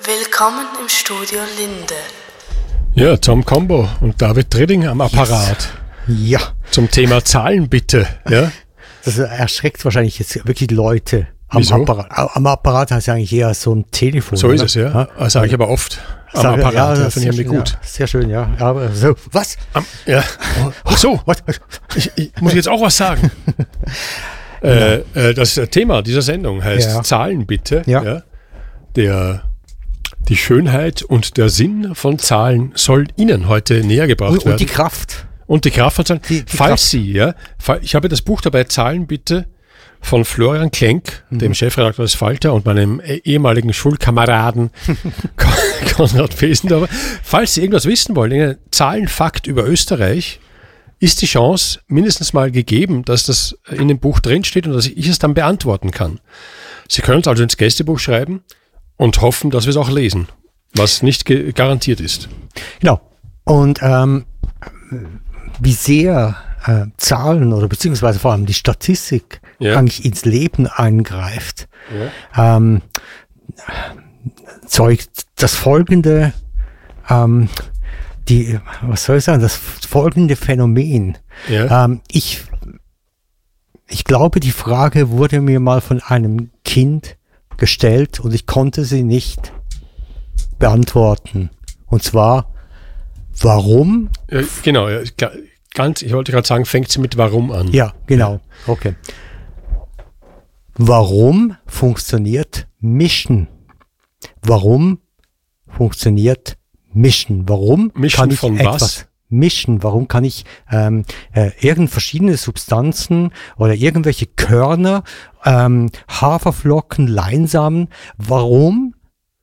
Willkommen im Studio Linde. Ja, Tom Combo und David Tridding am Apparat. Ja. Zum Thema Zahlen bitte. Ja? Das erschreckt wahrscheinlich jetzt wirklich Leute am Wieso? Apparat. Am Apparat heißt ja eigentlich eher so ein Telefon. So oder? ist es, ja. Das sage ich aber oft. Am Sage, Apparat, ja, ja, finde ich irgendwie gut. Ja, sehr schön, ja. Aber so, was? Ja. Ach so, ich muss jetzt auch was sagen. Das Thema dieser Sendung heißt Zahlen bitte. Ja. Die Schönheit und der Sinn von Zahlen soll Ihnen heute näher gebracht werden. Und die Kraft. Und die Kraft von Zahlen. Die Falls Kraft. Sie, ich habe das Buch dabei, Zahlen bitte, von Florian Klenk, dem Chefredakteur des Falter und meinem ehemaligen Schulkameraden Konrad Pesendorfer. Falls Sie irgendwas wissen wollen, einen Zahlenfakt über Österreich, ist die Chance mindestens mal gegeben, dass das in dem Buch drinsteht und dass ich es dann beantworten kann. Sie können es also ins Gästebuch schreiben und hoffen, dass wir es auch lesen, was nicht garantiert ist. Genau. Und wie sehr Zahlen oder beziehungsweise vor allem die Statistik eigentlich ins Leben eingreift, zeugt das folgende, das folgende Phänomen. Ja. Ich glaube, die Frage wurde mir mal von einem Kind gestellt und ich konnte sie nicht beantworten. Und zwar, warum? Genau, ich wollte gerade sagen, fängt sie mit Warum an. Ja, genau. Okay. Warum funktioniert Mischen? Warum funktioniert Mischen? Warum Mischen kann ich von etwas was? mischen? Warum kann ich irgend verschiedene Substanzen oder irgendwelche Körner, Haferflocken, Leinsamen, warum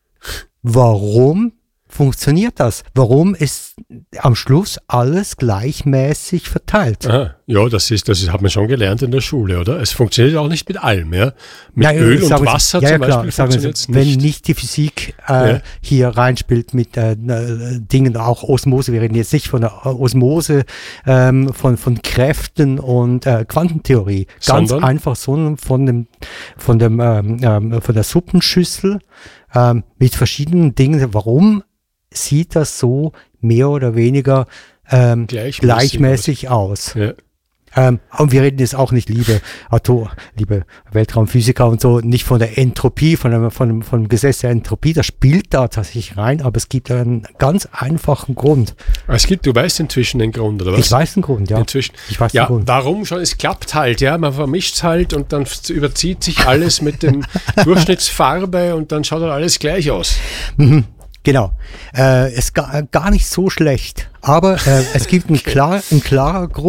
funktioniert das? Warum ist am Schluss alles gleichmäßig verteilt? Aha. Ja, das hat man schon gelernt in der Schule, oder? Es funktioniert auch nicht mit allem, ja. Mit Öl und Wasser zum Beispiel funktioniert es nicht. Wenn nicht die Physik hier reinspielt mit Dingen, auch Osmose, wir reden jetzt nicht von der Osmose, von Kräften und Quantentheorie. Ganz Sondern? einfach, sondern von der Suppenschüssel mit verschiedenen Dingen. Warum sieht das so mehr oder weniger gleichmäßig aus? Ja. Und wir reden jetzt auch nicht, liebe Weltraumphysiker und so, nicht von der Entropie, von dem Gesetz der Entropie, das spielt da tatsächlich rein, aber es gibt einen ganz einfachen Grund. Du weißt inzwischen den Grund, oder was? Ich weiß den Grund, ja. Inzwischen. Ich weiß den Grund. Warum schon? Es klappt halt, ja. Man vermischt es halt und dann überzieht sich alles mit dem Durchschnittsfarbe und dann schaut dann alles gleich aus. Genau. Ist gar nicht so schlecht, aber es gibt einen klarer Grund.